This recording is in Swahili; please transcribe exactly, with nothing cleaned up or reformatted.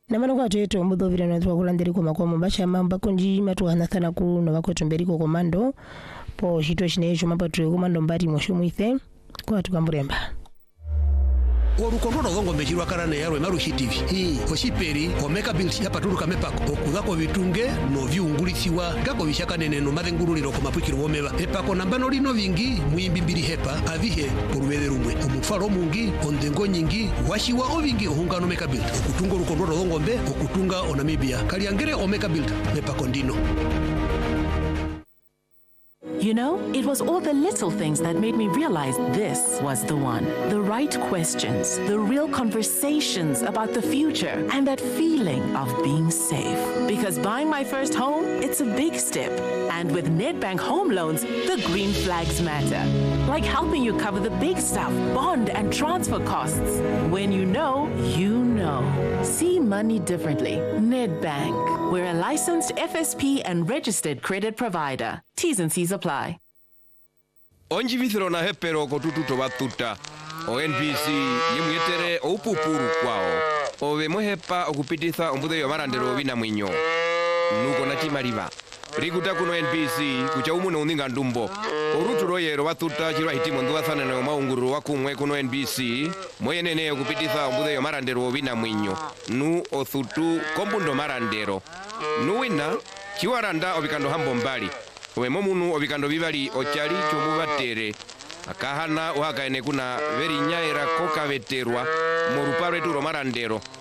Namano kwa tuyetu mbudo vile na tuwa kulandiri kuma kwa mbasha mamba konji matu hanathana ku na wako tumberiko komando po shito shineisho mapa tuwe komando mbati moshumu ithe kwa tukamburemba. Orukondo gongo mejirwa karane yarwe marushi T V hii oshiperi omeka build yapa turu kamepako okudako vitunge no viungulisiwa gako vishakanene no mathenguruliro ko mapukiro womeba epako nambano lino vingi muimbimbiri hepa avihe porwele rumwe omufaro mungi ondengo nyingi washiwa ovingi ohungano meka build okutunga orukondo gongo mbe okutunga onamibia kaliangere omeka build epako ndino. You know, it was all the little things that made me realize this was the one. The right questions, the real conversations about the future, and that feeling of being safe. Because buying my first home, it's a big step. And with Nedbank Home Loans, the green flags matter. Like helping you cover the big stuff, bond and transfer costs. When you know, you know. See money differently. Nedbank. We're a licensed F S P and registered credit provider. T's and C's apply. Onji vithiro na hepero ko tututo batuta. O N B C yimwetere o pupuru kwao. O we mohepa okupititha ombude yo marandero bina mwinyo. Nuko na chimariva. Rikuta kuno N B C kucha umuno undinga ndumbo. Oruturo yero batuta chirwa hitimo nduwathana na maunguru wakumwe kuno N B C. Moyenene okupititha ombude yo marandero bina mwinyo. Nu othutu kombundo marandero. Nuwina chiwaranda obikando hambo mbali. Owe momunu obikando bibali ochali chomubatere. Akahana uhakaene kuna veri nyaera koka veterwa. Morupare turo marandero.